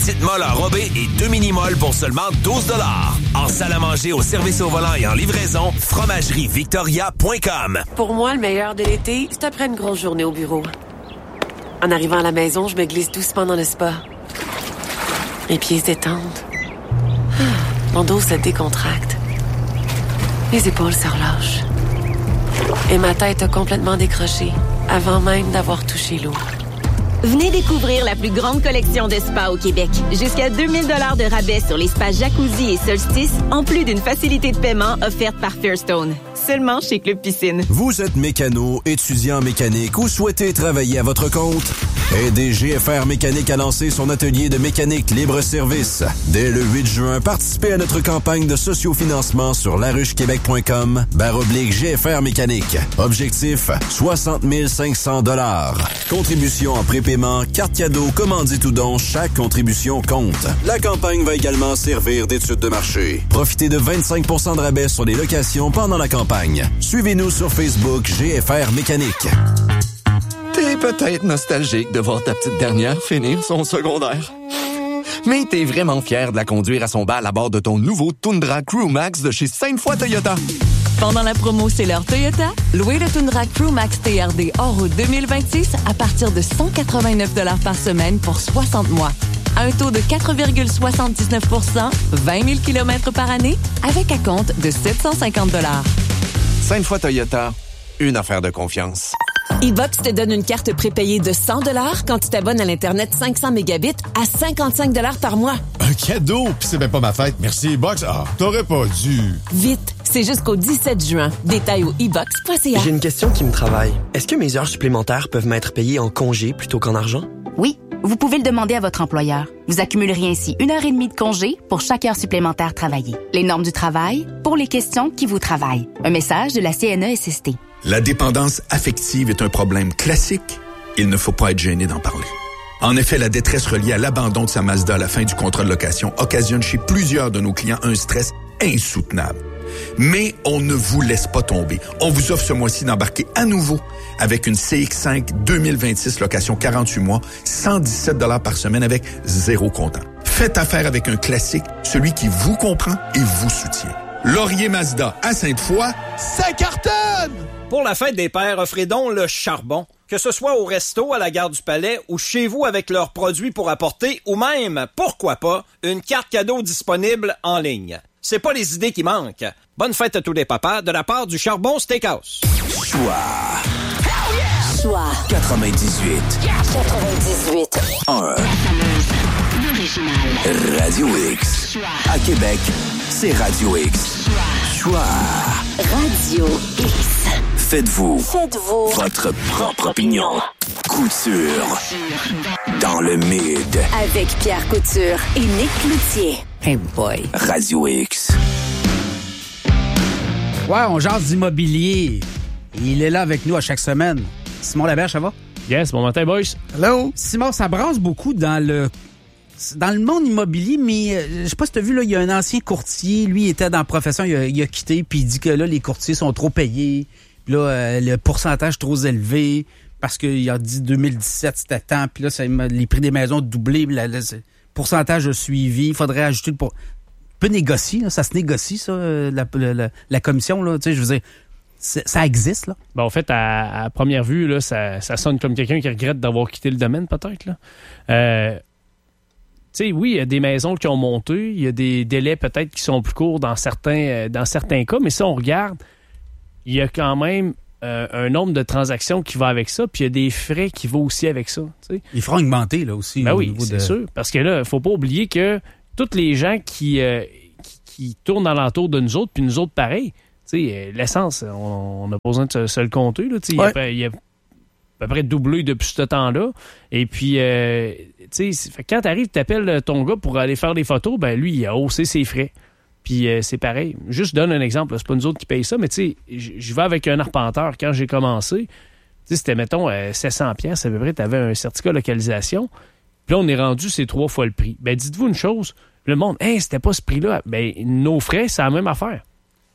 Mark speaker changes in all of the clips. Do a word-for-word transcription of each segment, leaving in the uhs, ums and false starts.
Speaker 1: Petite molle enrobée et deux mini-molles pour seulement douze dollars. En salle à manger, au service au volant et en livraison, fromagerie victoria point com.
Speaker 2: Pour moi, le meilleur de l'été, c'est après une grosse journée au bureau. En arrivant à la maison, je me glisse doucement dans le spa. Mes pieds se détendent. Mon dos se décontracte. Les épaules se relâchent. Et ma tête a complètement décroché avant même d'avoir touché l'eau.
Speaker 3: Venez découvrir la plus grande collection de spas au Québec. Jusqu'à deux mille dollars de rabais sur les spas Jacuzzi et Solstice, en plus d'une facilité de paiement offerte par Fairstone. Seulement chez Club Piscine.
Speaker 4: Vous êtes mécano, étudiant en mécanique ou souhaitez travailler à votre compte? Aidez G F R Mécanique à lancer son atelier de mécanique libre-service. Dès le huit juin, participez à notre campagne de sociofinancement sur laruchequebec.com barre oblique G F R Mécanique. Objectif, soixante mille cinq cents dollars. Contribution en prépaiement, carte cadeau, commandite ou don, chaque contribution compte. La campagne va également servir d'étude de marché. Profitez de vingt-cinq pour cent de rabais sur les locations pendant la campagne. Suivez-nous sur Facebook G F R Mécanique.
Speaker 5: T'es peut-être nostalgique de voir ta petite dernière finir son secondaire. Mais t'es vraiment fier de la conduire à son bal à bord de ton nouveau Tundra Crew Max de chez Sainte-Foy Toyota.
Speaker 6: Pendant la promo C'est l'heure Toyota, louez le Tundra Crew Max T R D hors route deux mille vingt-six à partir de cent quatre-vingt-neuf dollars par semaine pour soixante mois. À un taux de quatre virgule soixante-dix-neuf pour cent, vingt mille kilomètres par année, avec acompte de sept cent cinquante dollars.
Speaker 5: Sainte-Foy Toyota, une affaire de confiance.
Speaker 7: E-Box te donne une carte prépayée de cent dollars quand tu t'abonnes à l'Internet cinq cents mégabits à cinquante-cinq dollars par mois.
Speaker 8: Un cadeau? Puis c'est même pas ma fête. Merci, E-Box. Ah, t'aurais pas dû.
Speaker 7: Vite, c'est jusqu'au dix-sept juin. Détails au e box point c a.
Speaker 9: J'ai une question qui me travaille. Est-ce que mes heures supplémentaires peuvent m'être payées en congé plutôt qu'en argent?
Speaker 10: Oui, vous pouvez le demander à votre employeur. Vous accumuleriez ainsi une heure et demie de congé pour chaque heure supplémentaire travaillée. Les normes du travail pour les questions qui vous travaillent. Un message de la C N E S S T.
Speaker 11: La dépendance affective est un problème classique. Il ne faut pas être gêné d'en parler. En effet, la détresse reliée à l'abandon de sa Mazda à la fin du contrat de location occasionne chez plusieurs de nos clients un stress insoutenable. Mais on ne vous laisse pas tomber. On vous offre ce mois-ci d'embarquer à nouveau avec une C X cinq deux mille vingt-six location quarante-huit mois, cent dix-sept dollars par semaine avec zéro comptant. Faites affaire avec un classique, celui qui vous comprend et vous soutient. Laurier Mazda à Sainte-Foy, ça cartonne!
Speaker 12: Pour la fête des pères, offrez donc le charbon. Que ce soit au resto, à la gare du Palais ou chez vous avec leurs produits pour apporter ou même, pourquoi pas, une carte cadeau disponible en ligne. C'est pas les idées qui manquent. Bonne fête à tous les papas de la part du Charbon Steakhouse.
Speaker 1: Choix.
Speaker 7: Choix.
Speaker 1: quatre-vingt-dix-huit.
Speaker 7: quatre-vingt-dix-huit.
Speaker 1: un. Radio X. À Québec, c'est Radio X. Choix.
Speaker 7: Radio X.
Speaker 1: Faites-vous.
Speaker 7: Faites-vous.
Speaker 1: Votre propre opinion. Couture. Dans le mid.
Speaker 7: Avec Pierre Couture et Nick Cloutier.
Speaker 13: Hey boy.
Speaker 1: Radio X.
Speaker 13: Ouais, on jase d'immobilier. Il est là avec nous à chaque semaine. Simon Laberge, ça va?
Speaker 14: Yes, bon matin, boys.
Speaker 13: Hello. Simon, ça brasse beaucoup dans le dans le monde immobilier, mais euh, je sais pas si tu as vu, là, il y a un ancien courtier, lui, il était dans la profession, il a, il a quitté, puis il dit que là, les courtiers sont trop payés, puis là, euh, le pourcentage trop élevé, parce qu'il a dit deux mille dix-sept, c'était temps, puis là, ça, les prix des maisons ont doublé, le pourcentage a suivi, il faudrait ajouter le pour... peut négocier, là, ça se négocie, ça, la, la, la commission, là, tu sais, je veux dire, ça existe, là?
Speaker 14: Ben, en fait, à, à première vue, là, ça, ça sonne comme quelqu'un qui regrette d'avoir quitté le domaine, peut-être, là. Euh, tu sais, oui, il y a des maisons qui ont monté, il y a des délais peut-être qui sont plus courts dans certains, dans certains cas, mais si on regarde, il y a quand même euh, un nombre de transactions qui va avec ça, puis il y a des frais qui vont aussi avec ça. T'sais.
Speaker 13: Les frais ont augmenté, là, aussi.
Speaker 14: Ben
Speaker 13: au
Speaker 14: oui,
Speaker 13: niveau
Speaker 14: c'est
Speaker 13: de...
Speaker 14: sûr. Parce que là, il ne faut pas oublier que tous les gens qui, euh, qui, qui tournent alentour de nous autres, puis nous autres, pareil, t'sais, l'essence, on n'a pas besoin de se, se le compter. Là, il ouais. y a, il y a à peu près doublé depuis ce temps-là. Et puis, euh, tu sais, quand tu arrives, tu appelles ton gars pour aller faire des photos, ben lui, il a haussé ses frais. Puis euh, c'est pareil. Juste donne un exemple. Là. C'est pas nous autres qui payent ça, mais tu sais, je vais avec un arpenteur. Quand j'ai commencé, tu sais, c'était, mettons, euh, sept cents dollars, à peu près, tu avais un certificat de localisation. Puis là, on est rendu, c'est trois fois le prix. Ben, dites-vous une chose, le monde, hey, c'était pas ce prix-là. Ben, nos frais, c'est la même affaire.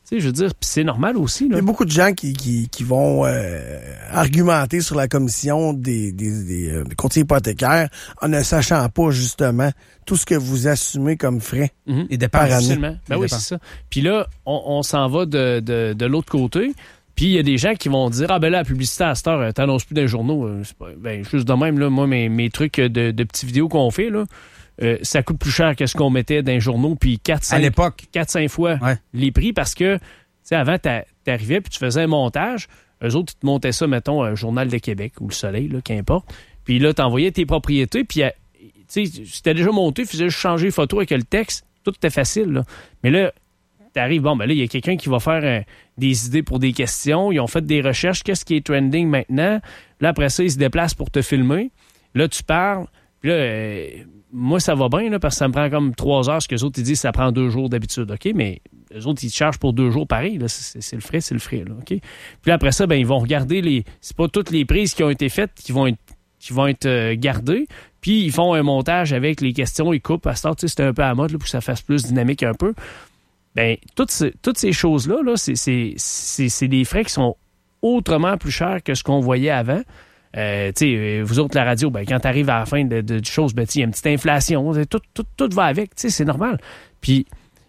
Speaker 14: sais, je veux dire, puis c'est normal aussi. Là.
Speaker 15: Il y a beaucoup de gens qui, qui, qui vont euh, argumenter sur la commission des, des, des, euh, des courtiers hypothécaires en ne sachant pas, justement, tout ce que vous assumez comme frais
Speaker 14: mm-hmm.
Speaker 15: et dépenses par année.
Speaker 14: Absolument. Ben oui, c'est ça. Puis là, on, on s'en va de, de, de l'autre côté. Puis il y a des gens qui vont dire « Ah ben là, la publicité à cette heure, t'annonces plus dans les journaux. » Ben juste de même, là, moi, mes, mes trucs de, de petites vidéos qu'on fait, là, euh, ça coûte plus cher que ce qu'on mettait dans les journaux, puis quatre cinq
Speaker 13: à l'époque.
Speaker 14: quatre cinq fois
Speaker 13: ouais.
Speaker 14: les prix, parce que, tu sais, avant, t'arrivais puis tu faisais un montage. Eux autres, ils te montaient ça, mettons, un Journal de Québec ou Le Soleil, là, qu'importe. Puis là, t'envoyais tes propriétés, puis, tu sais, c'était déjà monté, tu faisais juste changer les photos avec le texte. Tout était facile, là. Mais là, t'arrives, bon, ben là, il y a quelqu'un qui va faire euh, des idées pour des questions. Ils ont fait des recherches. Qu'est-ce qui est trending maintenant? Là, après ça, ils se déplacent pour te filmer. Là, tu parles. Puis là, euh, moi, ça va bien, là, parce que ça me prend comme trois heures. Ce que les autres, ils disent, ça prend deux jours d'habitude, OK? Mais les autres, ils te chargent pour deux jours pareil. Là. C'est, c'est le frais, c'est le frais, là, OK? Puis là, après ça, ben ils vont regarder les... C'est pas toutes les prises qui ont été faites qui vont être, qui vont être euh, gardées. Puis ils font un montage avec les questions. Ils coupent. À ce temps, tu sais, c'était un peu à la mode, là, pour que ça fasse plus dynamique un peu. Bien, toutes ces, toutes ces choses-là, là, c'est, c'est, c'est, c'est des frais qui sont autrement plus chers que ce qu'on voyait avant. Euh, tu sais, vous autres, la radio, ben, quand tu arrives à la fin de, de, de choses, ben, il y a une petite inflation. Tout, tout, tout va avec, c'est normal. Puis,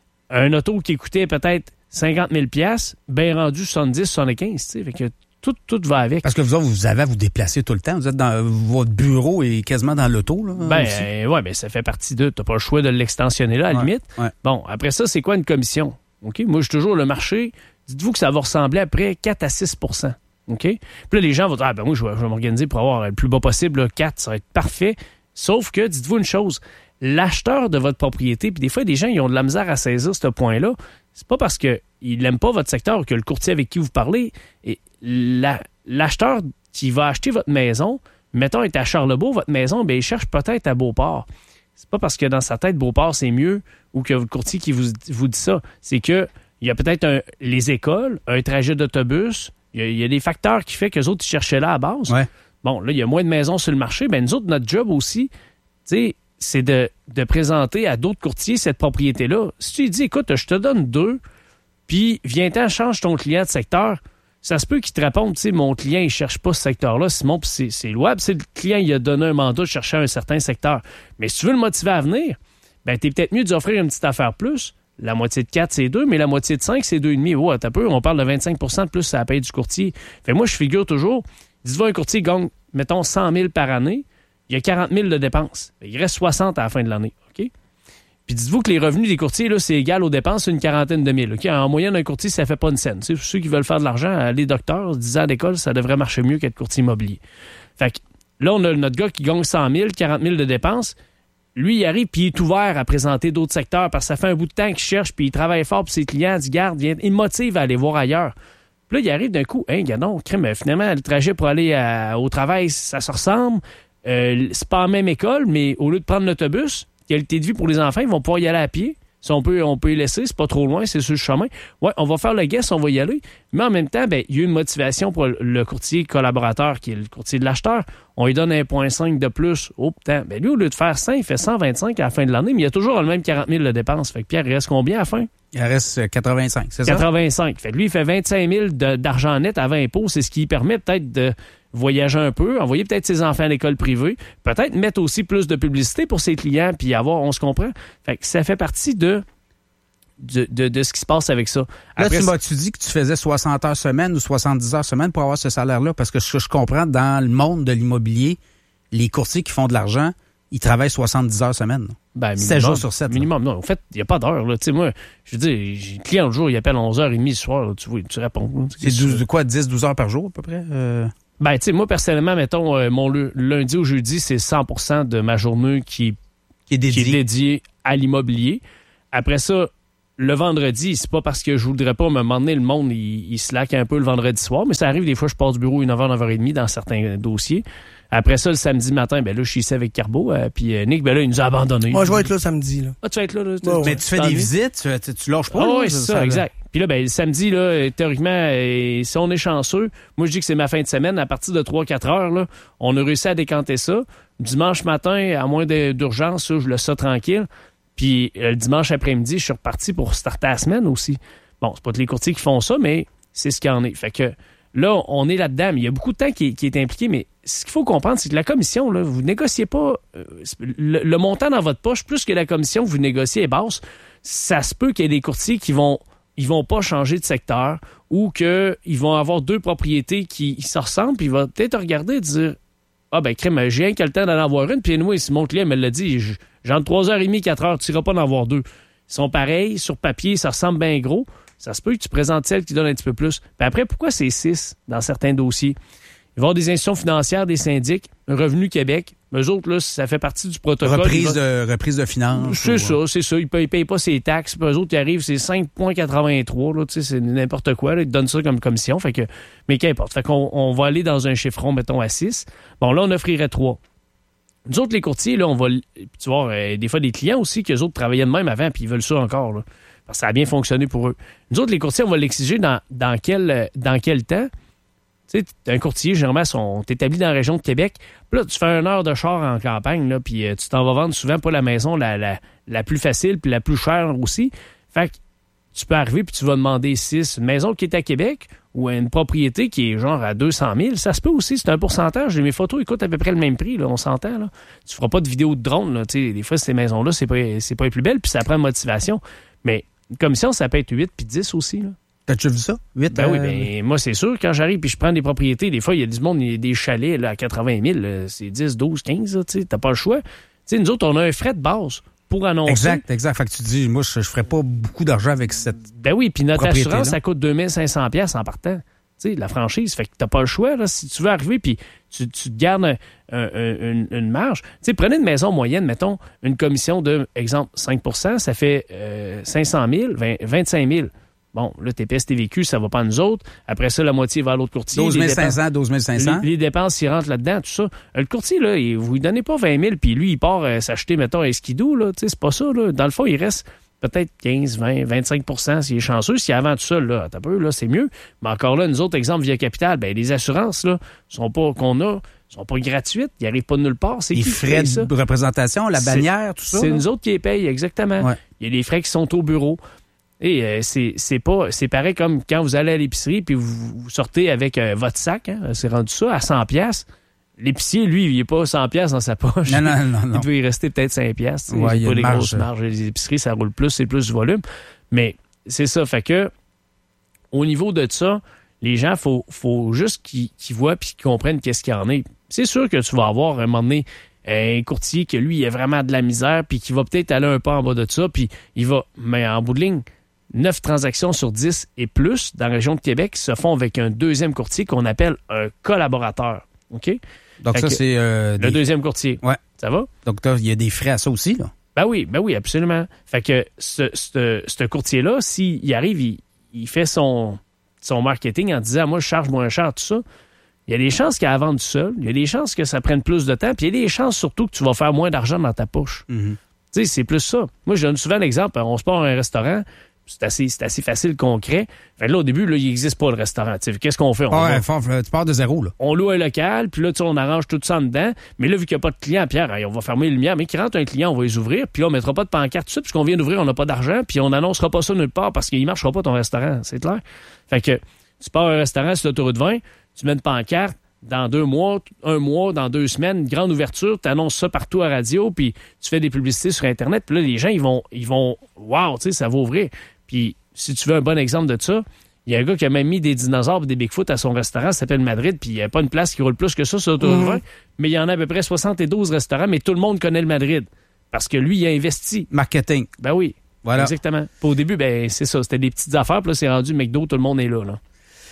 Speaker 14: un auto qui coûtait peut-être cinquante mille dollars, bien rendu soixante-dix, soixante-quinze, tu sais, fait que tout, tout va avec.
Speaker 13: Parce que vous autres, vous avez à vous déplacer tout le temps. Vous êtes dans votre bureau et quasiment dans l'auto, là.
Speaker 14: Ben, euh, ouais, ben, ça fait partie de. T'as pas le choix de l'extensionner là, à la
Speaker 13: ouais,
Speaker 14: limite.
Speaker 13: Ouais.
Speaker 14: Bon, après ça, c'est quoi une commission? OK? Moi, je suis toujours le marché. Dites-vous que ça va ressembler à près quatre à six pour cent. OK? Puis là, les gens vont dire, ah, ben, moi, je vais, je vais m'organiser pour avoir le plus bas possible, là, quatre, ça va être parfait. Sauf que, dites-vous une chose, l'acheteur de votre propriété, puis des fois, des gens, ils ont de la misère à saisir ce point-là. C'est pas parce qu'ils n'aiment pas votre secteur que le courtier avec qui vous parlez. Et la, l'acheteur qui va acheter votre maison, mettons, est à Charlebourg, votre maison, bien, il cherche peut-être à Beauport. C'est pas parce que dans sa tête, Beauport, c'est mieux ou que le courtier qui vous, vous dit ça. C'est que il y a peut-être un, les écoles, un trajet d'autobus. Il y, a, il y a des facteurs qui font qu'eux autres, ils cherchaient là à base.
Speaker 13: Ouais.
Speaker 14: Bon, là, il y a moins de maisons sur le marché. Ben nous autres, notre job aussi, tu sais, c'est de, de présenter à d'autres courtiers cette propriété-là. Si tu lui dis, écoute, je te donne deux, puis viens-t'en, change ton client de secteur, ça se peut qu'il te réponde, tu sais, mon client, il cherche pas ce secteur-là, Simon, puis c'est, c'est louable. C'est le client, il a donné un mandat de chercher un certain secteur. Mais si tu veux le motiver à venir, ben t'es peut-être mieux d'offrir une petite affaire plus. La moitié de quatre, c'est deux, mais la moitié de cinq, c'est deux virgule cinq. Oh, t'as peu, on parle de vingt-cinq pour cent de plus à la paye du courtier. Fait moi, je figure toujours, dites-vous, un courtier gagne, mettons, cent mille par année, il y a quarante mille de dépenses. Il reste soixante à la fin de l'année, OK? Puis dites-vous que les revenus des courtiers, là, c'est égal aux dépenses, c'est une quarantaine de mille. Okay? En moyenne, un courtier, ça fait pas une scène. Pour ceux qui veulent faire de l'argent, les docteurs, dix ans d'école, ça devrait marcher mieux qu'être courtier immobilier. Fait que là, on a notre gars qui gagne cent mille, quarante mille de dépenses. Lui, il arrive, puis il est ouvert à présenter d'autres secteurs parce que ça fait un bout de temps qu'il cherche, puis il travaille fort pour ses clients, il dit, garde, viens, il motive à aller voir ailleurs. Puis là, il arrive d'un coup, hein, gadon, crème, finalement, le trajet pour aller à, au travail, ça se ressemble. Euh, c'est pas la même école, mais au lieu de prendre l'autobus, qualité de vie pour les enfants, ils vont pouvoir y aller à pied. Si on peut, on peut y laisser, c'est pas trop loin, c'est sur le chemin. Ouais, on va faire le guess, on va y aller. Mais en même temps, ben, il y a une motivation pour le courtier collaborateur, qui est le courtier de l'acheteur. On lui donne un virgule cinq de plus. Oh, putain. Ben, lui, au lieu de faire cinq, il fait cent vingt-cinq à la fin de l'année, mais il y a toujours le même quarante mille de dépenses. Fait que Pierre, il reste combien à la fin?
Speaker 13: Il reste quatre-vingt-cinq, c'est ça?
Speaker 14: quatre-vingt-cinq. Fait que lui, il fait vingt-cinq mille de, d'argent net avant impôt. C'est ce qui lui permet peut-être de voyager un peu, envoyer peut-être ses enfants à l'école privée, peut-être mettre aussi plus de publicité pour ses clients, puis avoir, on se comprend. Fait que ça fait partie de, de, de, de ce qui se passe avec ça.
Speaker 13: Après, là, tu m'as-tu dit que tu faisais soixante heures semaine ou soixante-dix heures semaine pour avoir ce salaire-là? Parce que ce que je comprends, dans le monde de l'immobilier, les courtiers qui font de l'argent, ils travaillent soixante-dix heures semaine.
Speaker 14: Ben,
Speaker 13: sept jours sur sept.
Speaker 14: Minimum. Non, en fait, il n'y a pas d'heure. Tu sais, moi, je veux dire, j'ai un client le jour, il appelle onze heures trente le soir. Là, tu vois, tu réponds. Là,
Speaker 13: c'est douze, quoi, dix douze heures par jour, à peu près? Euh...
Speaker 14: Ben, tu sais, moi, personnellement, mettons, euh, mon le, lundi au jeudi, c'est cent pour cent de ma journée qui,
Speaker 13: qui, est dédiée.
Speaker 14: qui est dédiée à l'immobilier. Après ça, le vendredi, c'est pas parce que je voudrais pas me donné, le monde, il, il slack un peu le vendredi soir, mais ça arrive des fois, je pars du bureau une heure, neuf heures trente dans certains dossiers. Après ça, le samedi matin, ben là, je suis ici avec Carbo, euh, puis euh, Nick, ben là, il nous a abandonnés.
Speaker 15: Moi, je vais être là samedi, là.
Speaker 14: Ah, tu vas être là, là?
Speaker 15: Oh,
Speaker 13: mais tu fais des visites, tu, tu lâches pas,
Speaker 14: ah,
Speaker 13: là?
Speaker 14: Oui, c'est ça, ça, exact. Puis là, ben, le samedi, là, théoriquement, et si on est chanceux, moi, je dis que c'est ma fin de semaine, à partir de trois quatre heures, là, on a réussi à décanter ça. Dimanche matin, à moins de, d'urgence, là, je laisse ça tranquille. Puis euh, le dimanche après-midi, je suis reparti pour starter la semaine aussi. Bon, c'est pas tous les courtiers qui font ça, mais c'est ce qu'il y en est. Fait que là, on est là-dedans. Mais il y a beaucoup de temps qui est, qui est impliqué, mais ce qu'il faut comprendre, c'est que la commission, là, vous négociez pas euh, le, le montant dans votre poche, plus que la commission que vous négociez est basse. Ça se peut qu'il y ait des courtiers qui vont ils vont pas changer de secteur ou qu'ils vont avoir deux propriétés qui ils se ressemblent, puis ils vont peut-être regarder et dire « Ah ben crème, j'ai rien que le temps d'en avoir une, puis moi, si mon client me l'a dit, j'ai entre trois heures trente, quatre heures, tu n'iras pas d'en avoir deux. » Ils sont pareils, sur papier, ça ressemble bien gros. Ça se peut que tu présentes celle qui donne un petit peu plus. Puis après, pourquoi c'est six dans certains dossiers? Il va y avoir des institutions financières, des syndics, Revenu Québec. Eux autres, là, ça fait partie du protocole.
Speaker 13: Reprise,
Speaker 14: va...
Speaker 13: de, reprise de finances.
Speaker 14: C'est
Speaker 13: ou...
Speaker 14: ça, c'est ça. Ils ne payent, payent pas ses taxes. Puis eux autres, ils arrivent, c'est cinq virgule quatre-vingt-trois. Là, c'est n'importe quoi. Là, ils te donnent ça comme commission. Fait que, mais qu'importe. Fait qu'on on va aller dans un chiffron, mettons, à six. Bon, là, on offrirait trois. Nous autres, les courtiers, là, on va... Tu vois, euh, des fois, des clients aussi, qu'eux autres travaillaient de même avant, puis ils veulent ça encore. Là, parce que ça a bien fonctionné pour eux. Nous autres, les courtiers, on va l'exiger dans, dans, quel, dans quel temps? Tu sais, un courtier, généralement, sont établis dans la région de Québec. Puis là, tu fais une heure de char en campagne, là, puis euh, tu t'en vas vendre souvent pas la maison la, la, la plus facile, puis la plus chère aussi. Fait que tu peux arriver, puis tu vas demander six. Une maison qui est à Québec ou une propriété qui est genre à deux cent mille, ça se peut aussi, c'est un pourcentage. Mes photos, écoute, à peu près le même prix, là, on s'entend. Là. Tu feras pas de vidéo de drone. Là, des fois, ces maisons-là, c'est pas, c'est pas les plus belles, puis ça prend motivation. Mais une commission, ça peut être huit puis dix aussi, là.
Speaker 13: T'as déjà vu ça? huit,
Speaker 14: ben
Speaker 13: euh...
Speaker 14: oui, ben moi, c'est sûr, quand j'arrive puis je prends des propriétés, des fois, il y a du monde, il y a des chalets là, à quatre-vingt mille, là, c'est dix, douze, quinze, tu sais, t'as pas le choix. Tu sais, nous autres, on a un frais de base pour annoncer.
Speaker 13: Exact, exact. Fait que tu dis, moi, je, je ferais pas beaucoup d'argent avec cette
Speaker 14: Ben oui, puis notre assurance, ça coûte deux mille cinq cents dollars en partant. Tu sais, la franchise, fait que t'as pas le choix, là, si tu veux arriver puis tu, tu te gardes un, un, un, une, une marge. Tu sais, prenez une maison moyenne, mettons, une commission de, exemple, cinq pour cent, ça fait euh, cinq cent mille, vingt, vingt-cinq mille. Bon, là, T P S T V Q, ça va pas à nous autres. Après ça, la moitié va à l'autre courtier.
Speaker 13: douze mille cinq cents, douze mille cinq cents.
Speaker 14: Les, les dépenses, ils rentrent là-dedans, tout ça. Le courtier, là, il, vous lui donnez pas vingt mille, puis lui, il part euh, s'acheter, mettons, un skidoo, là. Tu sais, c'est pas ça, là. Dans le fond, il reste peut-être quinze, vingt, vingt-cinq pour cent s'il est chanceux. S'il est avant tout seul, là, t'as peu, là, c'est mieux. Mais encore là, nous autres, exemple, via Capital, ben, les assurances, là, sont pas, qu'on a, sont pas gratuites. Ils arrivent pas de nulle part. C'est
Speaker 13: les
Speaker 14: qui
Speaker 13: frais
Speaker 14: ça?
Speaker 13: de représentation, la bannière, tout ça.
Speaker 14: C'est
Speaker 13: là?
Speaker 14: nous autres qui les payent, exactement. Ouais. Il y a des frais qui sont au bureau. Et euh, c'est, c'est pas c'est pareil comme quand vous allez à l'épicerie puis vous, vous sortez avec euh, votre sac, hein, c'est rendu ça à cent piastres. L'épicier, lui, il n'est pas cent piastres dans sa poche.
Speaker 13: Non, non, non, non.
Speaker 14: Il peut y rester peut-être cinq piastres.
Speaker 13: Ouais,
Speaker 14: c'est
Speaker 13: il y a
Speaker 14: pas les
Speaker 13: marge.
Speaker 14: grosses marges. Les épiceries, ça roule plus, c'est plus du volume. Mais c'est ça. Fait que au niveau de ça, les gens, il faut, faut juste qu'ils, qu'ils voient puis qu'ils comprennent qu'est-ce qu'il y en est. C'est sûr que tu vas avoir, à un moment donné, un courtier que lui, il a vraiment de la misère puis qui va peut-être aller un peu en bas de ça puis il va... Mais en bout de ligne, neuf transactions sur dix et plus dans la région de Québec se font avec un deuxième courtier qu'on appelle un collaborateur. OK?
Speaker 13: Donc fait ça, c'est... Euh,
Speaker 14: le
Speaker 13: des...
Speaker 14: deuxième courtier.
Speaker 13: Ouais.
Speaker 14: Ça va?
Speaker 13: Donc il y a des frais à ça aussi, là?
Speaker 14: Ben oui, ben oui, absolument. Fait que ce, ce, ce courtier-là, s'il arrive, il, il fait son, son marketing en disant « Moi, je charge moins cher, tout ça », il y a des chances qu'il y a à vendre tout seul. Il y a des chances que ça prenne plus de temps. Puis il y a des chances surtout que tu vas faire moins d'argent dans ta poche.
Speaker 13: Mm-hmm.
Speaker 14: Tu sais, c'est plus ça. Moi, je donne souvent l'exemple. On se part à un restaurant. C'est assez, c'est assez facile, concret. Fait que là, au début, là, il n'existe pas le restaurant. T'sais, qu'est-ce qu'on fait? On
Speaker 13: ah ouais,
Speaker 14: va...
Speaker 13: tu pars de zéro, là.
Speaker 14: On loue un local, puis là, on arrange tout ça en dedans. Mais là, vu qu'il n'y a pas de client, Pierre, on va fermer les lumières. Mais qu'il rentre un client, on va les ouvrir. Puis là, on ne mettra pas de pancarte tout de suite, puisqu'on vient d'ouvrir, on n'a pas d'argent. Puis on n'annoncera pas ça nulle part parce qu'il ne marchera pas ton restaurant. C'est clair? Fait que tu pars à un restaurant sur l'autoroute vingt, tu mets une pancarte. Dans deux mois, un mois, dans deux semaines, une grande ouverture, tu annonces ça partout à la radio, puis tu fais des publicités sur Internet, puis là, les gens, ils vont, ils vont, wow, tu sais, ça va ouvrir. Puis, si tu veux un bon exemple de ça, il y a un gars qui a même mis des dinosaures et des Bigfoot à son restaurant, ça s'appelle Madrid, puis il n'y a pas une place qui roule plus que ça sur l'autoroute vingt, mais il y en a à peu près soixante-douze restaurants, mais tout le monde connaît le Madrid, parce que lui, il a investi.
Speaker 13: Marketing.
Speaker 14: Ben oui,
Speaker 13: voilà.
Speaker 14: Exactement. Puis au début, ben c'est ça, c'était des petites affaires, puis là, c'est rendu McDo, tout le monde est là, là.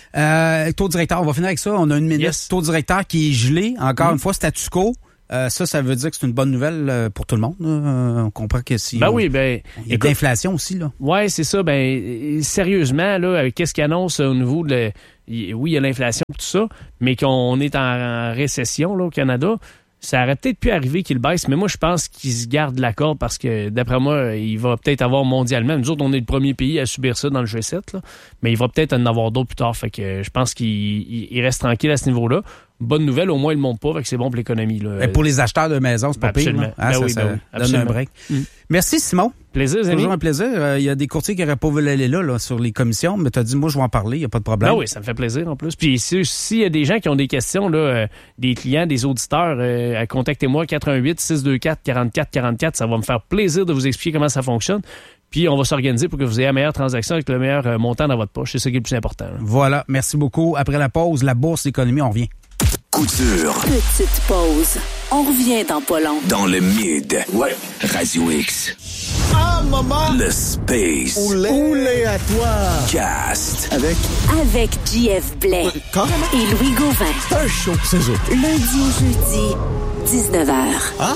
Speaker 13: Euh, taux directeur, on va finir avec ça. On a une minute.
Speaker 14: Yes.
Speaker 13: Taux directeur qui est gelé. Encore
Speaker 14: mmh.
Speaker 13: une fois, statu quo. Euh, ça, ça veut dire que c'est une bonne nouvelle euh, pour tout le monde. Euh, on comprend que si...
Speaker 14: Ben
Speaker 13: on,
Speaker 14: oui, ben...
Speaker 13: Il y a de l'inflation aussi, là.
Speaker 14: Oui, c'est ça. Ben sérieusement, là, avec qu'est-ce qu'il annonce au niveau de... Le, oui, il y a l'inflation et tout ça, mais qu'on est en, en récession, là, au Canada, ça aurait peut-être pu arriver qu'il baisse, mais moi, je pense qu'il se garde la corde parce que, d'après moi, il va peut-être avoir mondialement. Nous autres, on est le premier pays à subir ça dans le G sept, là, mais il va peut-être en avoir d'autres plus tard. Fait que je pense qu'il il reste tranquille à ce niveau-là. bonne nouvelle, au moins, ils ne montent pas, fait que c'est bon pour l'économie. Là.
Speaker 13: Et pour les acheteurs de maisons, c'est pas
Speaker 14: ben,
Speaker 13: pire.
Speaker 14: Absolument.
Speaker 13: Hein?
Speaker 14: Ben
Speaker 13: ça,
Speaker 14: oui,
Speaker 13: ça
Speaker 14: ben oui,
Speaker 13: donne
Speaker 14: absolument.
Speaker 13: un break. Mm. Merci, Simon.
Speaker 14: Plaisir, les amis.
Speaker 13: Toujours un plaisir. Il euh, y a des courtiers qui n'auraient pas voulu aller là, là sur les commissions, mais tu as dit, moi, je vais en parler, il n'y a pas de problème.
Speaker 14: Ben oui, ça me fait plaisir en plus. Puis s'il si y a des gens qui ont des questions, là, euh, des clients, des auditeurs, euh, contactez-moi quatre un huit, six deux quatre, quarante-quatre quarante-quatre. Ça va me faire plaisir de vous expliquer comment ça fonctionne. Puis on va s'organiser pour que vous ayez la meilleure transaction avec le meilleur euh, montant dans votre poche. C'est ça qui est le plus important. Là.
Speaker 13: Voilà, merci beaucoup. Après la pause, la bourse, l'économie, on revient.
Speaker 1: Couture.
Speaker 16: Petite pause. On revient dans pas long.
Speaker 1: Dans le mid. Ouais. Radio X.
Speaker 15: Ah, maman!
Speaker 1: Le Space.
Speaker 15: Oulé, Oulé à toi!
Speaker 1: Cast.
Speaker 15: Avec?
Speaker 16: Avec J F Blais.
Speaker 15: Quand?
Speaker 16: Et Louis Gauvin.
Speaker 15: C'est un show, c'est ça.
Speaker 16: Lundi au jeudi, dix-neuf heures.
Speaker 15: Hein?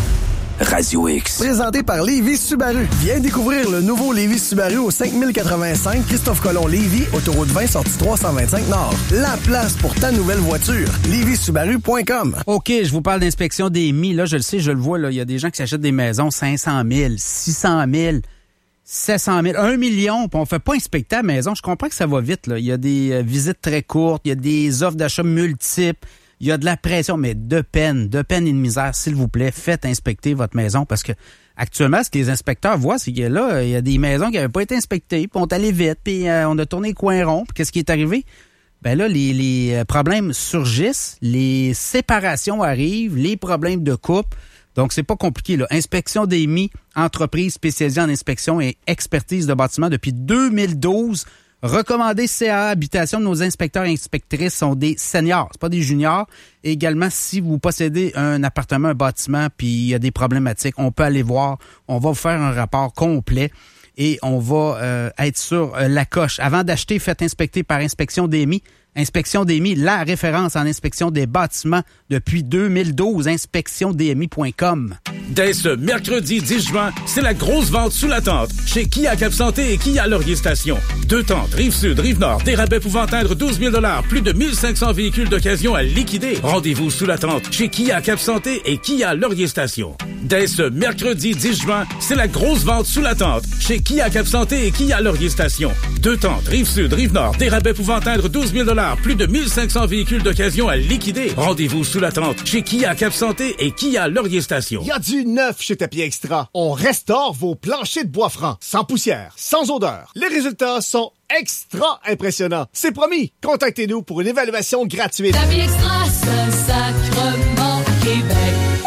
Speaker 1: Radio X.
Speaker 15: Présenté par Lévis Subaru. Viens découvrir le nouveau Lévis Subaru au cinq mille quatre-vingt-cinq Christophe Colomb Lévis, autoroute vingt, sortie trois cent vingt-cinq Nord. La place pour ta nouvelle voiture. lévis subaru point com.
Speaker 13: OK, je vous parle d'inspection des M I. Là, je le sais, je le vois, là. Il y a des gens qui s'achètent des maisons cinq cent mille, six cent mille, sept cent mille, un million, puis on fait pas inspecter la maison. Je comprends que ça va vite, là. Il y a des euh, visites très courtes, il y a des offres d'achat multiples. Il y a de la pression, mais de peine, de peine et de misère, s'il vous plaît, faites inspecter votre maison parce que actuellement, ce que les inspecteurs voient, c'est que là, il y a des maisons qui n'avaient pas été inspectées, puis on est allé vite, puis euh, on a tourné le coin rond, puis qu'est-ce qui est arrivé? Ben là, les, les problèmes surgissent, les séparations arrivent, les problèmes de couple. Donc, c'est pas compliqué, là. Inspection des M I, entreprise spécialisée en inspection et expertise de bâtiment depuis deux mille douze. Recommandé C A A Habitation, nos inspecteurs et inspectrices sont des seniors, c'est pas des juniors. Et également, si vous possédez un appartement, un bâtiment, puis il y a des problématiques, on peut aller voir. On va vous faire un rapport complet et on va euh, être sur euh, la coche. Avant d'acheter, faites inspecter par Inspection des M I. Inspection des M I, la référence en inspection des bâtiments depuis deux mille douze. inspection d m i point com.
Speaker 17: Dès ce mercredi dix juin, c'est la grosse vente sous la tente chez Kia Cap Santé et Kia Laurier Station. Deux tentes, Rive-Sud, Rive-Nord, des rabais pouvant atteindre douze mille dollars, plus de mille cinq cents véhicules d'occasion à liquider. Rendez-vous sous la tente chez Kia Cap Santé et Kia Laurier Station. Dès ce mercredi dix juin, c'est la grosse vente sous la tente chez Kia Cap Santé et Kia Laurier Station. Deux tentes, Rive-Sud, Rive-Nord, des rabais pouvant atteindre douze mille dollars, plus de mille cinq cents véhicules d'occasion à liquider. Rendez-vous sous la tente chez Kia Cap Santé et Kia Laurier Station.
Speaker 18: Il y a du neuf chez Tapis Extra. On restaure vos planchers de bois franc, sans poussière, sans odeur. Les résultats sont extra impressionnants. C'est promis. Contactez-nous pour une évaluation gratuite.
Speaker 19: Tapis Extra, Saint-Sacrement, Québec.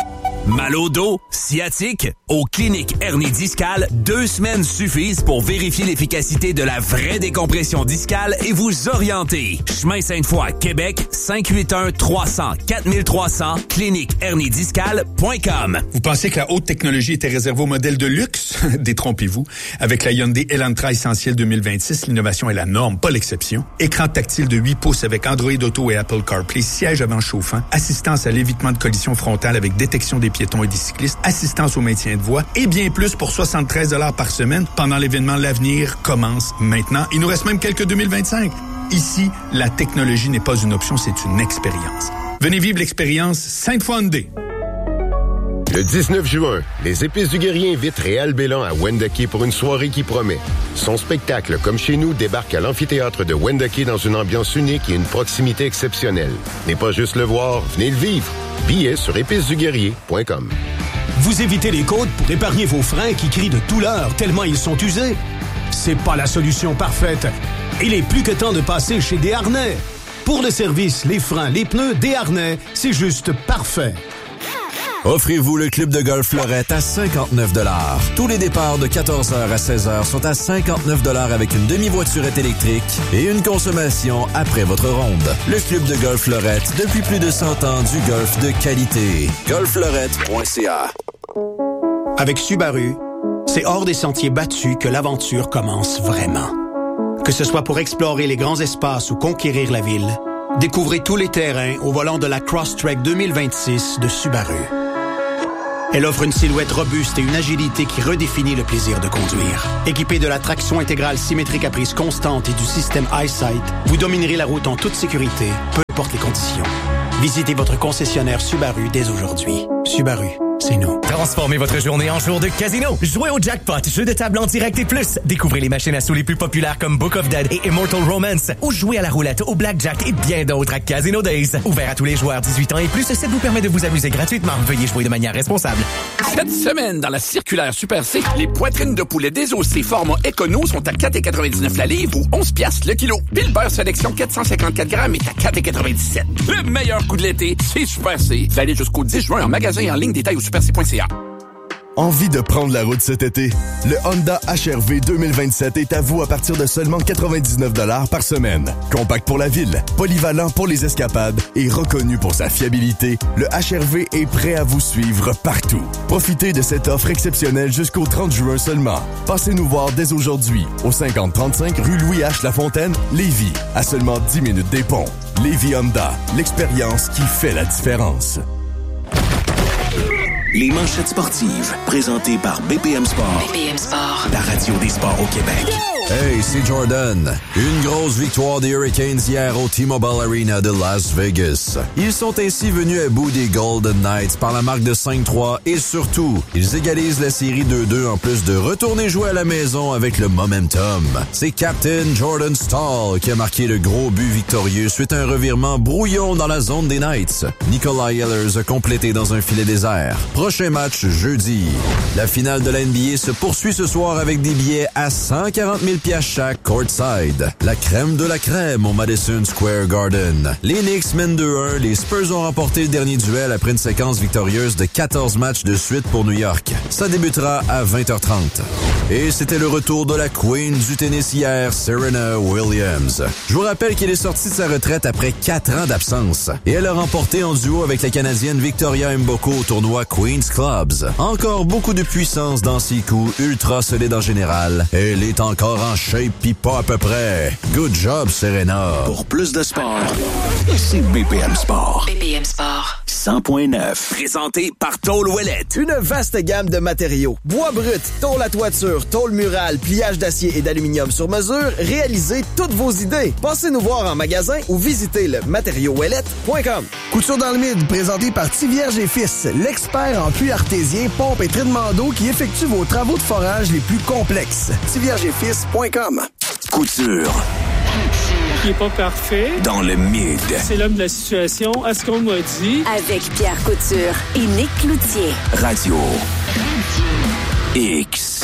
Speaker 1: Mal au dos, sciatique, aux cliniques hernie discale, deux semaines suffisent pour vérifier l'efficacité de la vraie décompression discale et vous orienter. Chemin Sainte-Foy, Québec, cinq huit un, trois cents, quatre trois cents, clinique hernie discale point com.
Speaker 11: Vous pensez que la haute technologie était réservée aux modèles de luxe? Détrompez-vous. Avec la Hyundai Elantra Essentiel deux mille vingt-six, l'innovation est la norme, pas l'exception. Écran tactile de huit pouces avec Android Auto et Apple CarPlay, siège avant chauffant, assistance à l'évitement de collision frontale avec détection des piétons et des cyclistes, assistance au maintien de voie et bien plus pour soixante-treize dollars par semaine pendant l'événement L'Avenir commence maintenant. Il nous reste même quelques deux mille vingt-cinq. Ici, la technologie n'est pas une option, c'est une expérience. Venez vivre l'expérience Sainte-Foy Hyundai.
Speaker 20: Le dix-neuf juin, les Épices du Guerrier invitent Réal Bélan à Wendake pour une soirée qui promet. Son spectacle, comme chez nous, débarque à l'amphithéâtre de Wendake dans une ambiance unique et une proximité exceptionnelle. N'est pas juste le voir, venez le vivre. Billets sur épices du guerrier point com.
Speaker 21: Vous évitez les côtes pour épargner vos freins qui crient de douleur tellement ils sont usés? C'est pas la solution parfaite. Il est plus que temps de passer chez Desharnais. Pour le service, les freins, les pneus, Desharnais, c'est juste parfait.
Speaker 4: Offrez-vous le club de golf Fleurette à cinquante-neuf dollars. Tous les départs de quatorze heures à seize heures sont à cinquante-neuf dollars avec une demi-voiturette électrique et une consommation après votre ronde. Le club de golf Fleurette, depuis plus de cent ans, du golf de qualité. golf fleurette point c a.
Speaker 22: Avec Subaru, c'est hors des sentiers battus que l'aventure commence vraiment. Que ce soit pour explorer les grands espaces ou conquérir la ville, découvrez tous les terrains au volant de la Crosstrek deux mille vingt-six de Subaru. Elle offre une silhouette robuste et une agilité qui redéfinit le plaisir de conduire. Équipée de la traction intégrale symétrique à prise constante et du système EyeSight, vous dominerez la route en toute sécurité, peu importe les conditions. Visitez votre concessionnaire Subaru dès aujourd'hui. Subaru,
Speaker 21: c'est nous.
Speaker 2: Transformez votre journée en jour de casino. Jouez au jackpot, jeu de table en direct et plus. Découvrez les machines à sous les plus populaires comme Book of Dead et Immortal Romance. Ou jouez à la roulette, au blackjack et bien d'autres à Casino Days. Ouvert à tous les joueurs dix-huit ans et plus, ça vous permet de vous amuser gratuitement. Veuillez jouer de manière responsable.
Speaker 3: Cette semaine, dans la circulaire Super C, les poitrines de poulet désossées format Econo sont à quatre virgule quatre-vingt-dix-neuf la livre ou onze piastres le kilo. Puis le beurre sélection quatre cent cinquante-quatre grammes est à quatre virgule quatre-vingt-dix-sept. Le meilleur coup de l'été, c'est Super C. Valide jusqu'au dix juin en magasin et en ligne, détail au super c point c a.
Speaker 23: Envie de prendre la route cet été? Le Honda H R V deux mille vingt-sept est à vous à partir de seulement quatre-vingt-dix-neuf dollars par semaine. Compact pour la ville, polyvalent pour les escapades et reconnu pour sa fiabilité, le H R V est prêt à vous suivre partout. Profitez de cette offre exceptionnelle jusqu'au trente juin seulement. Passez nous voir dès aujourd'hui au cinquante trente-cinq rue Louis H. Lafontaine, Lévis, à seulement dix minutes des ponts. Lévis Honda, l'expérience qui fait la différence.
Speaker 21: Les manchettes sportives, présentées par B P M Sport.
Speaker 16: B P M Sport.
Speaker 21: La radio des sports au Québec.
Speaker 4: Hey, c'est Jordan. Une grosse victoire des Hurricanes hier au T-Mobile Arena de Las Vegas. Ils sont ainsi venus à bout des Golden Knights par la marque de cinq trois et surtout, ils égalisent la série deux deux en plus de retourner jouer à la maison avec le momentum. C'est Captain Jordan Staal qui a marqué le gros but victorieux suite à un revirement brouillon dans la zone des Knights. Nikolai Ehlers a complété dans un filet désert. Prochain match jeudi. La finale de la N B A se poursuit ce soir avec des billets à cent quarante mille piastres chaque courtside. La crème de la crème au Madison Square Garden. Les Knicks mènent deux un. Les Spurs ont remporté le dernier duel après une séquence victorieuse de quatorze matchs de suite pour New York. Ça débutera à vingt heures trente. Et c'était le retour de la Queen du tennis hier, Serena Williams. Je vous rappelle qu'elle est sortie de sa retraite après quatre ans d'absence. Et elle a remporté en duo avec la Canadienne Victoria Mboko au tournoi Queen's Clubs. Encore beaucoup de puissance dans ses coups, ultra solide en général. Elle est encore en shape pis pas à peu près. Good job, Serena.
Speaker 21: Pour plus de sport, c'est B P M Sport.
Speaker 16: B P M Sport.
Speaker 21: cent point neuf.
Speaker 1: Présenté par Tôle Ouellette.
Speaker 24: Une vaste gamme de matériaux. Bois brut, tôle à toiture, tôle murale, pliage d'acier et d'aluminium sur mesure. Réalisez toutes vos idées. Passez nous voir en magasin ou visitez le matériau ouellette point com.
Speaker 15: Couture dans le mid, présenté par Tivierge et Fils, l'expert en puits artésien, pompe et traitement d'eau qui effectue vos travaux de forage les plus complexes. tivierge et fils point com.
Speaker 21: Couture.
Speaker 25: Qui est pas parfait.
Speaker 21: Dans le mid.
Speaker 25: C'est l'homme de la situation. À ce qu'on m'a dit.
Speaker 16: Avec Pierre Couture et Nick Cloutier.
Speaker 21: Radio X.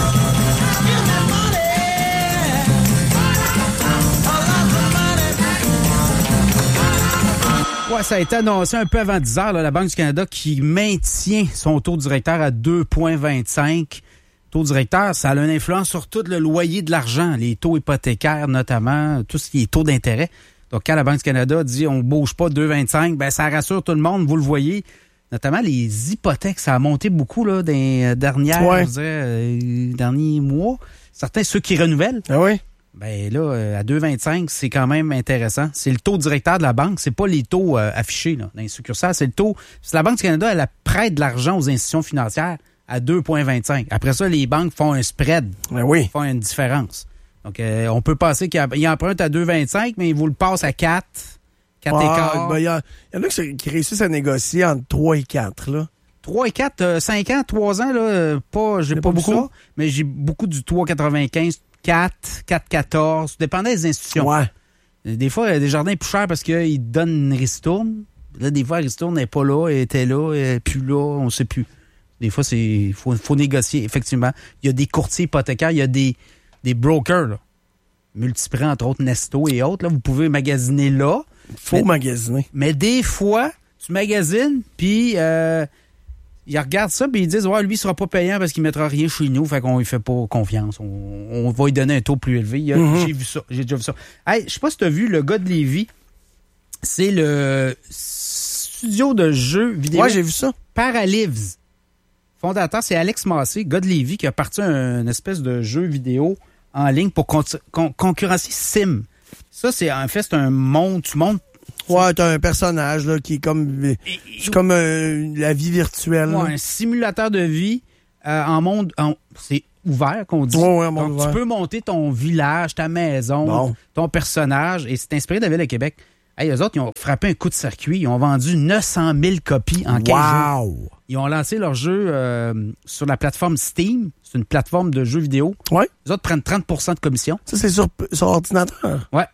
Speaker 13: Ouais, ça a été annoncé un peu avant dix heures, là, la Banque du Canada qui maintient son taux directeur à deux virgule vingt-cinq. Taux directeur, ça a une influence sur tout le loyer de l'argent, les taux hypothécaires notamment, tout ce qui est taux d'intérêt. Donc, quand la Banque du Canada dit on bouge pas deux virgule vingt-cinq, ben ça rassure tout le monde, vous le voyez. Notamment les hypothèques, ça a monté beaucoup là, dans les dernières,
Speaker 15: ouais.
Speaker 13: je dirais, euh, derniers mois. Certains, ceux qui renouvellent.
Speaker 15: Ah oui?
Speaker 13: Ben là, à deux virgule vingt-cinq, c'est quand même intéressant. C'est le taux directeur de la banque, c'est pas les taux euh, affichés là, dans les succursales, c'est le taux. C'est la Banque du Canada, elle prête de l'argent aux institutions financières à deux virgule vingt-cinq. Après ça, les banques font un spread.
Speaker 15: Ben oui.
Speaker 13: Font une différence. Donc, euh, on peut passer qu'ils empruntent à deux virgule vingt-cinq, mais ils vous le passent à quatre. quatre
Speaker 15: ah,
Speaker 13: et quart.
Speaker 15: Ben, il y, y en a qui, qui réussissent à négocier entre trois et quatre, là.
Speaker 13: trois et quatre, euh, cinq ans, trois ans, là, euh, pas, j'ai pas, pas beaucoup, ça, mais j'ai beaucoup du trois virgule quatre-vingt-quinze, quatre, quatre virgule quatorze, dépendant des institutions.
Speaker 15: Ouais.
Speaker 13: Des fois, il y a des jardins plus chers parce qu'ils donnent une ristourne. Là, des fois, la ristourne n'est pas là, elle était là, elle n'est plus là, on ne sait plus. Des fois, il faut, faut négocier, effectivement. Il y a des courtiers hypothécaires, il y a des, des brokers, là. Multiprix, entre autres Nesto et autres. Là, vous pouvez magasiner là.
Speaker 15: Faut mais, magasiner.
Speaker 13: Mais des fois, tu magasines, puis euh, ils regardent ça, puis ils disent ouais, lui, il sera pas payant parce qu'il mettra rien chez nous, fait qu'on lui fait pas confiance. On, on va lui donner un taux plus élevé. Il a, mm-hmm. J'ai vu ça, j'ai déjà vu ça. Hey, je sais pas si tu as vu le gars de Lévis. C'est le studio de jeux vidéo.
Speaker 15: Ouais, j'ai vu ça.
Speaker 13: Paralivs. Fondateur, c'est Alex Massé, gars de Lévis, qui a parti un, une espèce de jeu vidéo en ligne pour con- con- concurrencer Sim. Ça, c'est en fait, c'est un monde, tu montes.
Speaker 15: Ouais, t'as un personnage là qui est comme, et, c'est comme euh, la vie virtuelle.
Speaker 13: Ouais, un simulateur de vie euh, en monde, en, c'est ouvert qu'on dit.
Speaker 15: Ouais, ouais, monde
Speaker 13: Donc,
Speaker 15: ouvert.
Speaker 13: Tu peux monter ton village, ta maison,
Speaker 15: bon.
Speaker 13: ton personnage, et c'est inspiré de la ville de Québec. Hey, eux autres, ils ont frappé un coup de circuit. Ils ont vendu neuf cent mille copies en quinze
Speaker 15: wow.
Speaker 13: jours. Ils ont lancé leur jeu euh, sur la plateforme Steam. C'est une plateforme de jeux vidéo.
Speaker 15: Ouais.
Speaker 13: Les autres prennent trente pour cent de commission.
Speaker 15: Ça, c'est sur, sur ordinateur?
Speaker 13: Ouais.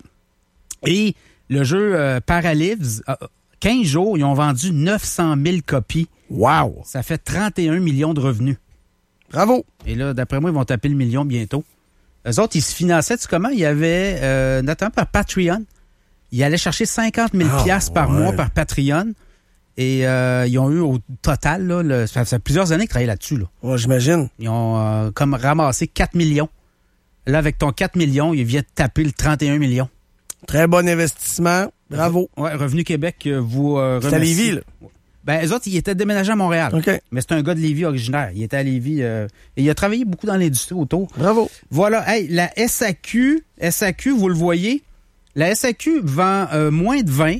Speaker 13: Et le jeu euh, Paralives, euh, quinze jours, ils ont vendu neuf cent mille copies.
Speaker 15: Wow!
Speaker 13: Ça fait trente et un millions de revenus.
Speaker 15: Bravo!
Speaker 13: Et là, d'après moi, ils vont taper le million bientôt. Eux autres, ils se finançaient, tu sais comment? Il y avait, euh, notamment par Patreon, ils allaient chercher cinquante mille dollars oh, par ouais. mois par Patreon. Et euh, ils ont eu au total, là, le, ça fait plusieurs années qu'ils travaillent là-dessus. Là.
Speaker 15: Ouais, j'imagine.
Speaker 13: Ils ont euh, comme ramassé quatre millions. Là, avec ton quatre millions, ils viennent taper le trente et un millions.
Speaker 15: Très bon investissement. Bravo.
Speaker 13: Ouais, Revenu Québec, vous euh,
Speaker 15: remercie. C'est à Lévis, là?
Speaker 13: Ben, eux autres, ils étaient déménagés à Montréal.
Speaker 15: OK.
Speaker 13: Mais c'est un gars de Lévis originaire. Il était à Lévis euh, et il a travaillé beaucoup dans l'industrie autour.
Speaker 15: Bravo.
Speaker 13: Voilà. Hey, la S A Q, S A Q, vous le voyez, la S A Q vend euh, moins de vin.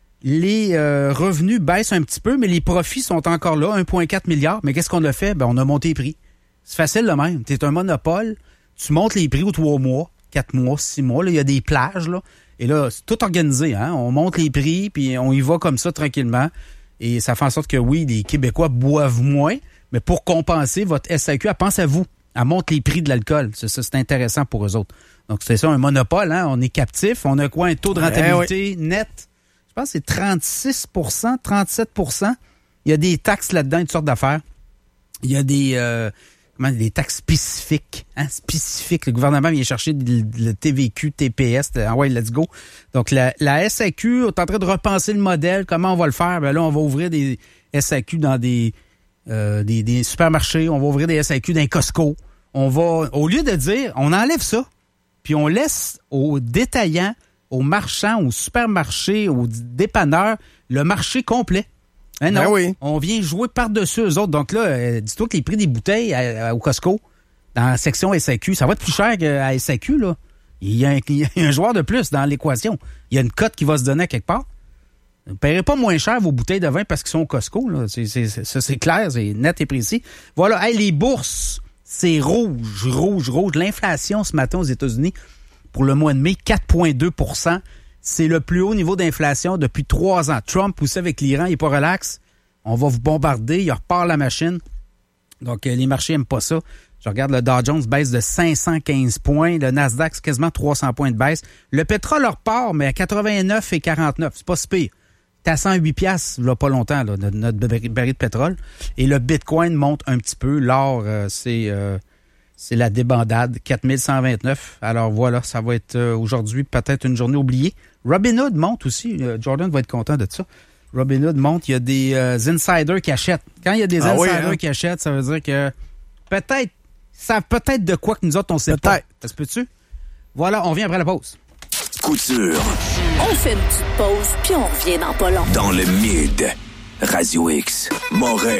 Speaker 13: Les euh, revenus baissent un petit peu, mais les profits sont encore là, un virgule quatre milliard. Mais qu'est-ce qu'on a fait? Ben, on a monté les prix. C'est facile, le même. T'es un monopole. Tu montes les prix aux trois mois, quatre mois, six mois. Là, il y a des plages, là. Et là, c'est tout organisé, hein. On monte les prix, puis on y va comme ça, tranquillement. Et ça fait en sorte que, oui, les Québécois boivent moins, mais pour compenser, votre S A Q, elle pense à vous. Elle monte les prix de l'alcool. C'est ça, c'est intéressant pour eux autres. Donc, c'est ça, un monopole, hein. On est captif. On a quoi? Un taux de rentabilité eh oui. net? Je pense que c'est trente-six pour cent, trente-sept pour cent. Il y a des taxes là-dedans, toutes sortes d'affaires. Il y a des, euh, comment, des taxes spécifiques, hein, spécifiques. Le gouvernement vient chercher le T V Q, T P S. Ah ouais, let's go. Donc, la, la S A Q est en train de repenser le modèle. Comment on va le faire? Ben là, on va ouvrir des S A Q dans des, euh, des, des supermarchés. On va ouvrir des S A Q dans les Costco. On va, au lieu de dire, on enlève ça, puis on laisse aux détaillants, aux marchands, aux supermarchés, aux dépanneurs, le marché complet. Hein, non,
Speaker 15: ben oui.
Speaker 13: On vient jouer par-dessus eux autres. Donc là, euh, dis-toi que les prix des bouteilles à, à, au Costco, dans la section S A Q, ça va être plus cher qu'à S A Q, là. Il y, a un, il y a un joueur de plus dans l'équation. Il y a une cote qui va se donner à quelque part. Vous ne paierez pas moins cher vos bouteilles de vin parce qu'ils sont au Costco, là. C'est, c'est, c'est, ça, c'est clair, c'est net et précis. Voilà, hey, les bourses, c'est rouge, rouge, rouge. L'inflation ce matin aux États-Unis, pour le mois de mai, quatre virgule deux pour cent. C'est le plus haut niveau d'inflation depuis trois ans. Trump, vous savez, avec l'Iran, il n'est pas relax. On va vous bombarder, il repart la machine. Donc, euh, les marchés n'aiment pas ça. Je regarde, le Dow Jones baisse de cinq cent quinze points. Le Nasdaq, c'est quasiment trois cents points de baisse. Le pétrole repart, mais à quatre-vingt-neuf virgule quarante-neuf. C'est pas si pire. C'est à cent huit piastres, là, pas longtemps, là, notre baril de pétrole. Et le Bitcoin monte un petit peu. L'or, euh, c'est... Euh, C'est la débandade, quatre mille cent vingt-neuf. Alors voilà, ça va être euh, aujourd'hui peut-être une journée oubliée. Robinhood monte aussi. Euh, Jordan va être content de ça. Robinhood monte. Il y a des euh, insiders qui achètent. Quand il y a des ah insiders oui, hein? qui achètent, ça veut dire que peut-être, ça peut-être de quoi que nous autres, on sait peut-être. pas. Ça se peut-tu? Voilà, on vient après la pause.
Speaker 1: Couture.
Speaker 16: On fait une petite pause, puis on revient dans pas long.
Speaker 1: Dans le mid. Radio X, Montréal,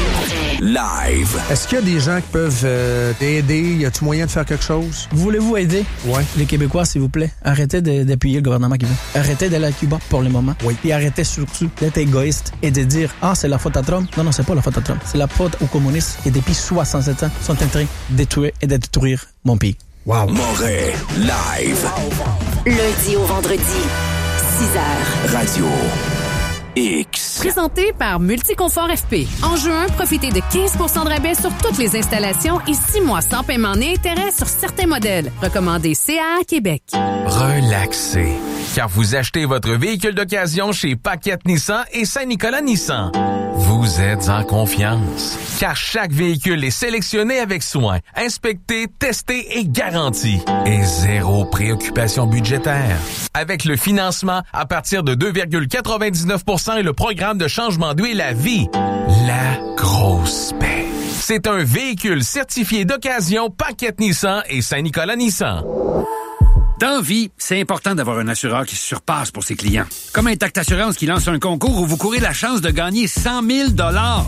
Speaker 1: live.
Speaker 5: Est-ce qu'il y a des gens qui peuvent euh, t'aider? Y a-tu moyen de faire quelque chose?
Speaker 6: Voulez-vous aider?
Speaker 5: Oui.
Speaker 6: Les Québécois, s'il vous plaît, arrêtez de, d'appuyer le gouvernement qui veut. Arrêtez d'aller à Cuba pour le moment.
Speaker 5: Oui.
Speaker 6: Puis arrêtez surtout d'être égoïste et de dire « Ah, c'est la faute à Trump. » Non, non, c'est pas la faute à Trump. C'est la faute aux communistes qui, depuis soixante-sept ans, sont en train de détruire et de détruire mon pays.
Speaker 5: Wow.
Speaker 1: Montréal, live.
Speaker 16: Lundi au vendredi, six heures.
Speaker 1: Radio X.
Speaker 8: Présenté par Multiconfort F P. En juin, profitez de quinze pour cent de rabais sur toutes les installations et six mois sans paiement ni intérêt sur certains modèles. Recommandé C A A Québec.
Speaker 9: Relaxez. Car vous achetez votre véhicule d'occasion chez Paquette Nissan et Saint-Nicolas Nissan. Vous êtes en confiance. Car chaque véhicule est sélectionné avec soin, inspecté, testé et garanti. Et zéro préoccupation budgétaire. Avec le financement à partir de deux virgule quatre-vingt-dix-neuf pour cent et le programme de changement d'huile à vie. La grosse paix. C'est un véhicule certifié d'occasion Paquette Nissan et Saint-Nicolas Nissan.
Speaker 10: Dans vie, c'est important d'avoir un assureur qui se surpasse pour ses clients. Comme Intact Assurance qui lance un concours où vous courez la chance de gagner cent mille dollars.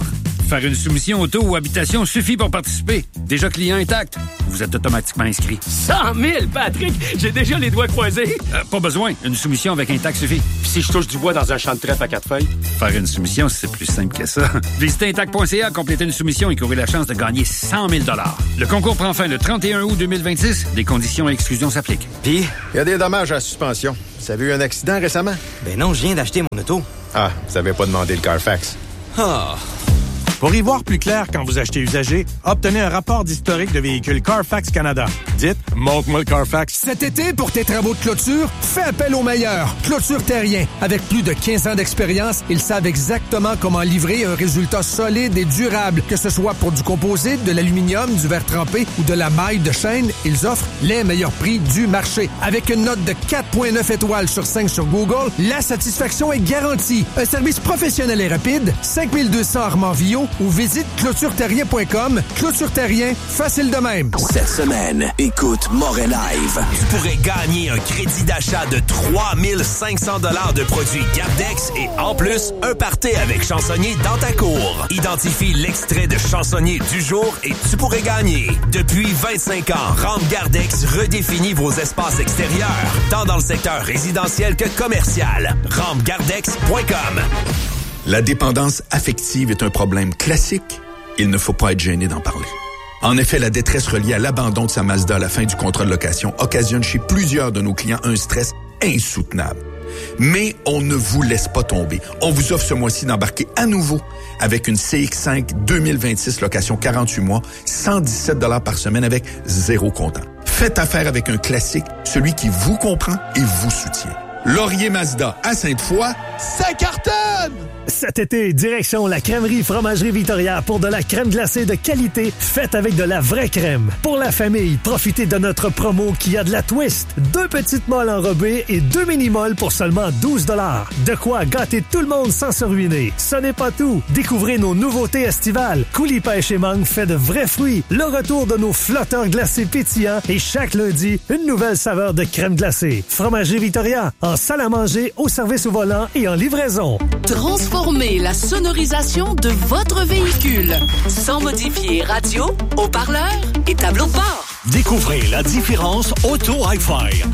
Speaker 10: Faire une soumission auto ou habitation suffit pour participer. Déjà client intact, vous êtes automatiquement inscrit.
Speaker 7: cent mille, Patrick! J'ai déjà les doigts croisés.
Speaker 10: Euh, pas besoin. Une soumission avec Intact suffit.
Speaker 7: Puis si je touche du bois dans un champ de trèfle à quatre feuilles?
Speaker 10: Faire une soumission, c'est plus simple que ça. Visitez intact point c a, complétez une soumission et courez la chance de gagner cent mille dollars. Le concours prend fin le trente et un août deux mille vingt-six. Des conditions et exclusions s'appliquent.
Speaker 12: Puis, il y a des dommages à la suspension. Vous avez eu un accident récemment?
Speaker 14: Ben non, je viens d'acheter mon auto.
Speaker 12: Ah, vous avez pas demandé le Carfax.
Speaker 14: Ah...
Speaker 17: Pour y voir plus clair quand vous achetez usagé, obtenez un rapport d'historique de véhicule Carfax Canada. Dites « Montre-moi le Carfax ».
Speaker 18: Cet été, pour tes travaux de clôture, fais appel aux meilleurs. Clôture Terrien. Avec plus de quinze ans d'expérience, ils savent exactement comment livrer un résultat solide et durable. Que ce soit pour du composite, de l'aluminium, du verre trempé ou de la maille de chaîne, ils offrent les meilleurs prix du marché. Avec une note de quatre virgule neuf étoiles sur cinq sur Google, la satisfaction est garantie. Un service professionnel et rapide, cinq mille deux cents Armand-Villot ou visite clôture terrien point com. Clôture Terrien, facile de même.
Speaker 1: Cette semaine, écoute Morel Live. Tu pourrais gagner un crédit d'achat de trois mille cinq cents dollars de produits Gardex et en plus, un party avec chansonnier dans ta cour. Identifie l'extrait de chansonnier du jour et tu pourrais gagner. Depuis vingt-cinq ans, Rampe Gardex redéfinit vos espaces extérieurs, tant dans le secteur résidentiel que commercial. rampe gardex point com.
Speaker 11: La dépendance affective est un problème classique. Il ne faut pas être gêné d'en parler. En effet, la détresse reliée à l'abandon de sa Mazda à la fin du contrat de location occasionne chez plusieurs de nos clients un stress insoutenable. Mais on ne vous laisse pas tomber. On vous offre ce mois-ci d'embarquer à nouveau avec une C X cinq deux mille vingt-six location quarante-huit mois, cent dix-sept dollars par semaine avec zéro comptant. Faites affaire avec un classique, celui qui vous comprend et vous soutient. Laurier Mazda à Sainte-Foy, ça cartonne!
Speaker 26: Cet été, direction la crèmerie Fromagerie Victoria pour de la crème glacée de qualité faite avec de la vraie crème. Pour la famille, profitez de notre promo qui a de la twist. Deux petites molles enrobées et deux mini-molles pour seulement douze dollars. De quoi gâter tout le monde sans se ruiner. Ce n'est pas tout. Découvrez nos nouveautés estivales. Coulis pêche et mangue fait de vrais fruits. Le retour de nos flotteurs glacés pétillants et chaque lundi, une nouvelle saveur de crème glacée. Fromagerie Victoria, en salle à manger, au service au volant et en livraison.
Speaker 27: Transformez la sonorisation de votre véhicule sans modifier radio, haut-parleur et tableau de bord.
Speaker 26: Découvrez la différence Auto Hi-Fi.